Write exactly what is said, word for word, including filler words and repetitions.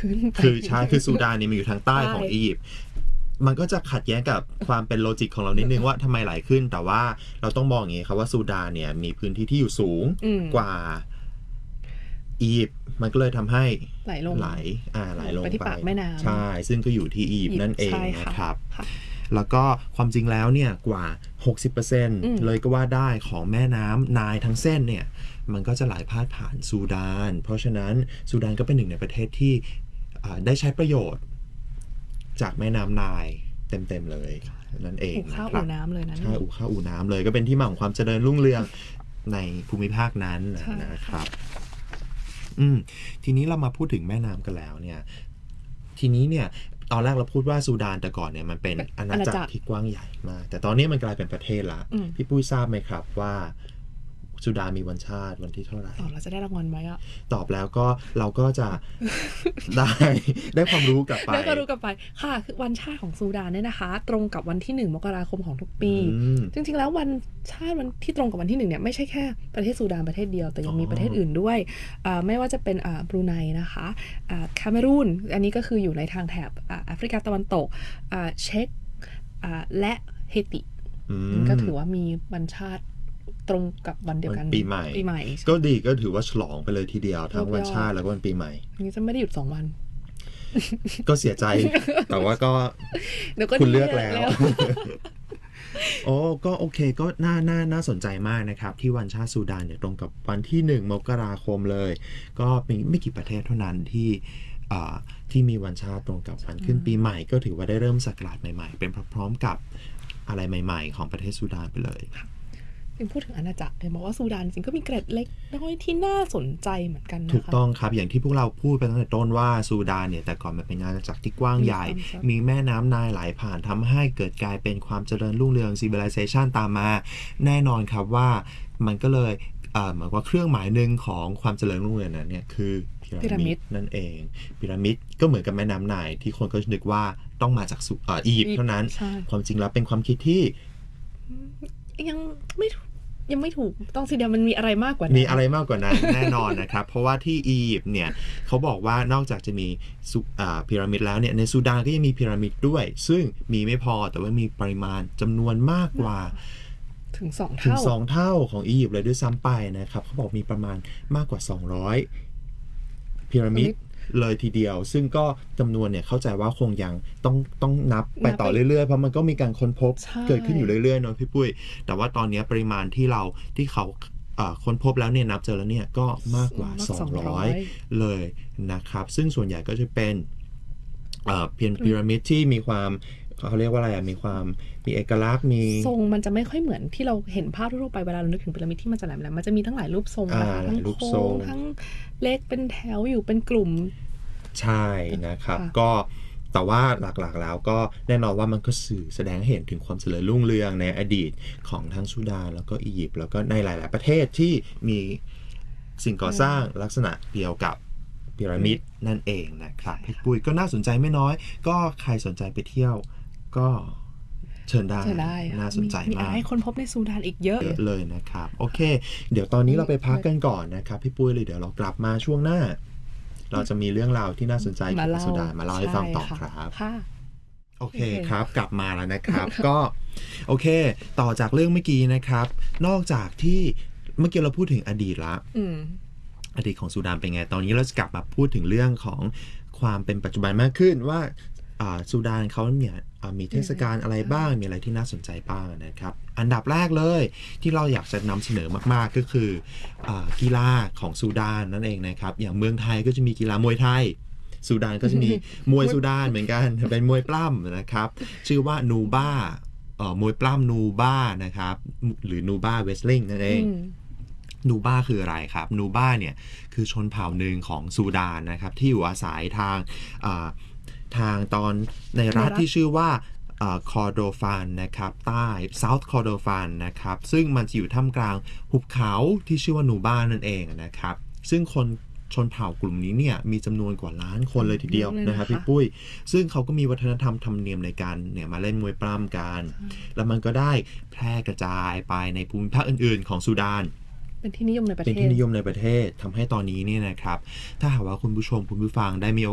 ขึ้นคือใช่คือซูดานเนี่ยมันอยู่ทางใต้ของอียิปต์มันก็จะขัดแย้งกับความเป็นโลจิกของเรานิดนึงว่าทำไมไหลขึ้นแต่ว่าเราต้องมองอย่างนี้ครับว่าซูดานเนี่ยมีพื้นที่ที่อยู่สูงกว่าอียิปต์มันก็เลยทำให้ไหลลงไหลอ่าไหลลงไปที่ปากแม่น้ำใช่ซึ่งก็อยู่ที่อียิปต์นั่นเองนะครับแล้วก็ความจริงแล้วเนี่ยกว่า หกสิบเปอร์เซ็นต์ เลยก็ว่าได้ของแม่น้ำไนล์ทั้งเส้นเนี่ยมันก็จะไหลพาดผ่านซูดานเพราะฉะนั้นซูดานก็เป็นหนึ่งในประเทศที่ได้ใช้ประโยชน์จากแม่น้ำไนล์เต็มๆเลยนั่นเองนะครับอู่ข้าวอู่น้ำเลยนะใช่อู่ข้าวอู่น้ำเลยก็เป็นที่มาของความเจริญรุ่งเรืองในภูมิภาคนั้นนะครับอืมทีนี้เรามาพูดถึงแม่น้ำกันแล้วเนี่ยทีนี้เนี่ยตอนแรกเราพูดว่าซูดานแต่ก่อนเนี่ยมันเป็นอาณาจักรที่กว้างใหญ่มากแต่ตอนนี้มันกลายเป็นประเทศละพี่ปุ้ยทราบไหมครับว่าซูดานมีวันชาติวันที่เท่าไหร่ตอบเราจะได้รางวัลไหมอะตอบแล้วก็เราก็จะ ได้ได้ความรู้กลับไปได้ความรู้กลับไปค่ะคือวันชาติของซูดานเนี่ยนะคะตรงกับวันที่หนึ่งมกราคมของทุกปีจริงๆแล้ววันชาติวันที่ตรงกับวันที่หนึ่งเนี่ยไม่ใช่แค่ประเทศซูดานประเทศเดียวแต่ยังมีประเทศอื่นด้วยไม่ว่าจะเป็นบรูไนนะคะแคเมรูนอันนี้ก็คืออยู่ในทางแถบแอฟริกาตะวันตกเช็กและเฮติก็ถือว่ามีวันชาติตรงกับวันเดียวกันปีใหม่ปีใหม่ก็ดีก็ถือว่าฉลองไปเลยทีเดียวทั้งวันชาติแล้วก็วันปีใหม่นี่จะไม่ได้หยุดสองวันก็เสียใจแต่ว่าก็คุณเลือกแล้วโอ้ก็โอเคก็น่าน่าน่าสนใจมากนะครับที่วันชาติซูดานเนี่ยตรงกับวันที่หนึ่งมกราคมเลยก็มีไม่กี่ประเทศเท่านั้นที่ที่มีวันชาติตรงกับวันขึ้นปีใหม่ก็ถือว่าได้เริ่มศักราชใหม่ๆเป็นพร้อมๆกับอะไรใหม่ๆของประเทศซูดานไปเลยเป็นพูดถึงอาณาจักรเลยบอกว่าซูดานจริงก็มีเกร็ดเล็กน้อยที่น่าสนใจเหมือนกันนะคะถูกต้องครับอย่างที่พวกเราพูดไปตั้งแต่ต้นว่าซูดานเนี่ยแต่ก่อนมันเป็นอาณาจักรที่กว้างใหญ่มีแม่น้ำไนล์ไหลผ่านทำให้เกิดกลายเป็นความเจริญรุ่งเรือง civilization ตามมาแน่นอนครับว่ามันก็เลยเหมือนว่าเครื่องหมายหนึ่งของความเจริญรุ่งเรืองนั้นเนี่ยคือพีระมิดนั่นเองพีระมิดก็เหมือนกับแม่น้ำไนล์ที่คนก็นึกว่าต้องมาจากอียิปต์เท่านั้นความจริงแล้วเป็นความคิดที่ยังไม่ยังไม่ถูกต้องสิเดียวมันมีอะไรมากกว่านั้นมีอะไรมากกว่านั้นแน่นอนนะครับเพราะว่าที่อียิปต์เนี่ยเขาบอกว่านอกจากจะมีพีระมิดแล้วเนี่ยในซูดานก็ยังมีพีระมิดด้วยซึ่งมีไม่พอแต่ว่ามีปริมาณจำนวนมากกว่าถึงสองเท่าถึงสองเท่าของอียิปต์เลยด้วยซ้ำไปนะครับเขาบอกมีประมาณมากกว่าสองร้อยพีระมิดเลยทีเดียวซึ่งก็จำนวนเนี่ยเข้าใจว่าคงยังต้องต้องนับไปต่อเรื่อยๆเพราะมันก็มีการค้นพบเกิดขึ้นอยู่เรื่อยๆเนาะพี่ปุ้ยแต่ว่าตอนนี้ปริมาณที่เราที่เขาค้นพบแล้วเนี่ยนับเจอแล้วเนี่ยก็มากกว่าสองร้อยเลยนะครับซึ่งส่วนใหญ่ก็จะเป็นเพียงพีระมิดที่มีความเขาเรียกว่าอะไรมีความมีเอกลักษณ์มีทรงมันจะไม่ค่อยเหมือนที่เราเห็นภาพทั่วไปเวลาเรานึกถึงพีระมิดที่มันจะแหลมๆมันจะมีทั้งหลายรูปทรงนะคะทั้งโค้งทั้งเล็กเป็นแถวอยู่เป็นกลุ่มใช่นะครับก็แต่ว่าหลักๆแล้วก็แน่นอนว่ามันก็สื่อแสดงให้เห็นถึงความเจริญรุ่งเรืองในอดีตของทั้งซูดานแล้วก็อียิปต์แล้วก็ในหลายๆประเทศที่มีสิ่งก่อสร้างลักษณะเดียวกับพีระมิดนั่นเองนะครับพี่ปุ้ยก็น่าสนใจไม่น้อยก็ใครสนใจไปเที่ยวก็เชิญได้น่าสนใจมากมีให้คนพบในซูดานอีกเยอะเลยนะครับโอเคเดี๋ยวตอนนี้เราไปพักกันก่อนนะครับพี่ปุ้ยเลยเดี๋ยวเรากลับมาช่วงหน้าเราจะมีเรื่องราวที่น่าสนใจเกี่ยวกับซูดานมาเล่าให้ฟังต่อครับโอเคครับกลับมาแล้วนะครับก็โอเคต่อจากเรื่องเมื่อกี้นะครับนอกจากที่เมื่อกี้เราพูดถึงอดีตละอดีตของซูดานเป็นไงตอนนี้เราจะกลับมาพูดถึงเรื่องของความเป็นปัจจุบันมากขึ้นว่าซูดานเขาเนี่ยมีเทศกาลอะไรบ้างมีอะไรที่น่าสนใจบ้างนะครับอันดับแรกเลยที่เราอยากจะนำเสนอมากๆก็คือกีฬาของซูดานนั่นเองนะครับอย่างเมืองไทยก็จะมีกีฬามวยไทยซูดานก็จะมีมวยซูดานเหมือนกันเป็นมวยปล้ำนะครับชื่อว่านูบ้ามวยปล้ำนูบ้านะครับหรือนูบ้าเวสลิงนั่นเองนูบ้าคืออะไรครับนูบ้าเนี่ยคือชนเผ่าหนึ่งของซูดานนะครับที่อยู่อาศัยทางทางตอนในรัฐที่ชื่อว่าคอร์โดฟานนะครับใต้เซาท์คอร์โดฟานนะครับซึ่งมันจะอยู่ท่ามกลางหุบเขาที่ชื่อว่านูบ้านั่นเองนะครับซึ่งคนชนเผ่ากลุ่มนี้เนี่ยมีจำนวนกว่าล้านคนเลยทีเดียวนะครับพี่ปุ้ยซึ่งเขาก็มีวัฒนธรรมธรรมเนียมในการเนี่ยมาเล่นมวยปล้ำกันแล้วมันก็ได้แพร่กระจายไปในภูมิภาคอื่นๆของซูดานเป็นที่นิยมในประเทศเป็นที่นิยมในประเทศทำให้ตอนนี้เนี่ยนะครับถ้าหากว่าคุณผู้ชมคุณผู้ฟังได้มี